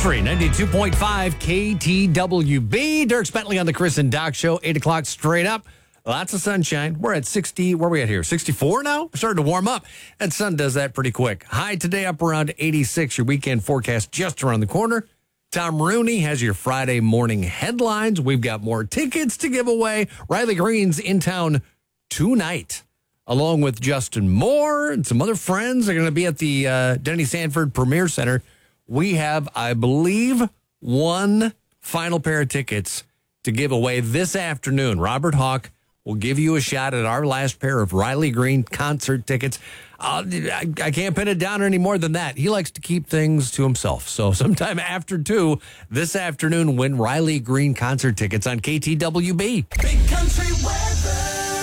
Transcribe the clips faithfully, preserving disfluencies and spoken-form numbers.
Country, ninety-two point five K T W B. Dirk Bentley on the Chris and Doc Show, eight o'clock straight up. Lots of sunshine. We're at sixty. Where are we at here? sixty-four now? We're starting to warm up. That sun does that pretty quick. High today up around eighty-six. Your weekend forecast just around the corner. Tom Rooney has your Friday morning headlines. We've got more tickets to give away. Riley Green's in town tonight, along with Justin Moore and some other friends. They're going to be at the uh, Denny Sanford Premier Center. We have, I believe, one final pair of tickets to give away this afternoon. Robert Hawk will give you a shot at our last pair of Riley Green concert tickets. Uh, I, I can't pin it down any more than that. He likes to keep things to himself. So sometime after two this afternoon, win Riley Green concert tickets on K T W B. Big Country weather.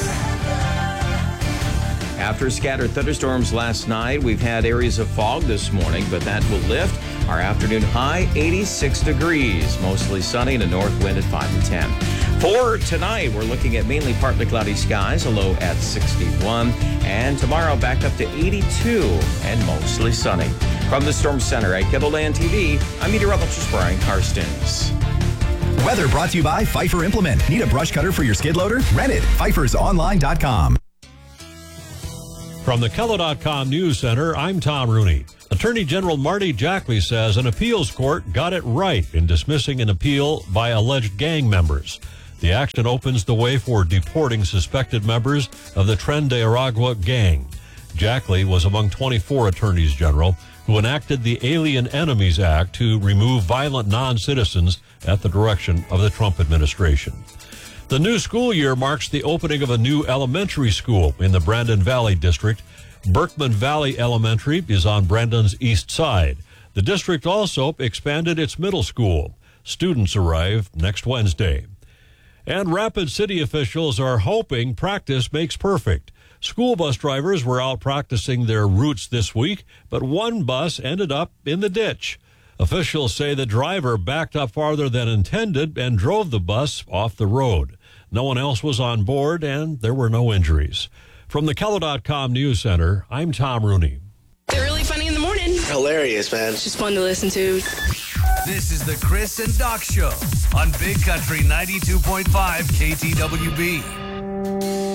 After scattered thunderstorms last night, we've had areas of fog this morning, but that will lift. Our afternoon high, eighty-six degrees. Mostly sunny and a north wind at five to ten. For tonight, we're looking at mainly partly cloudy skies, a low at sixty-one. And tomorrow, back up to eighty-two and mostly sunny. From the Storm Center at Kettleland T V, I'm meteorologist Brian Karstens. Weather brought to you by Pfeiffer Implement. Need a brush cutter for your skid loader? Rent it. Pfeiffer's online dot com. From the Kello dot com News Center, I'm Tom Rooney. Attorney General Marty Jackley says an appeals court got it right in dismissing an appeal by alleged gang members. The action opens the way for deporting suspected members of the Tren de Aragua gang. Jackley was among twenty-four attorneys general who enacted the Alien Enemies Act to remove violent non-citizens at the direction of the Trump administration. The new school year marks the opening of a new elementary school in the Brandon Valley District. Berkman Valley Elementary is on Brandon's east side. The district also expanded its middle school. Students arrive next Wednesday. And Rapid City officials are hoping practice makes perfect. School bus drivers were out practicing their routes this week, but one bus ended up in the ditch. Officials say the driver backed up farther than intended and drove the bus off the road. No one else was on board, and there were no injuries. From the Kello dot com News Center, I'm Tom Rooney. They're really funny in the morning. Hilarious, man. It's just fun to listen to. This is the Chris and Doc Show on Big Country ninety-two point five K T W B.